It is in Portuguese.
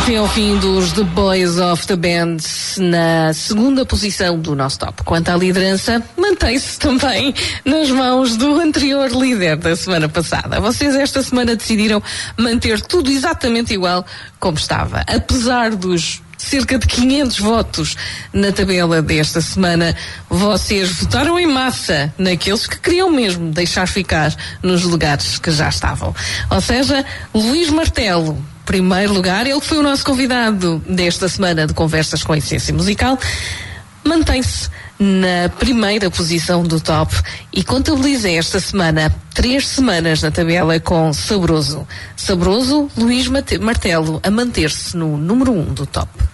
Até ao fim dos The Boys of the Band na segunda posição do nosso top. Quanto à liderança, mantém-se também nas mãos do anterior líder da semana passada. Vocês esta semana decidiram manter tudo exatamente igual como estava. Apesar dos cerca de 500 votos na tabela desta semana, vocês votaram em massa naqueles que queriam mesmo deixar ficar nos lugares que já estavam. Ou seja, Luís Martelo, primeiro lugar, ele que foi o nosso convidado desta semana de Conversas com Essência Musical, mantém-se na primeira posição do top e contabiliza esta semana 3 semanas na tabela com Saboroso. Saboroso, Luís Martelo a manter-se no número 1 do top.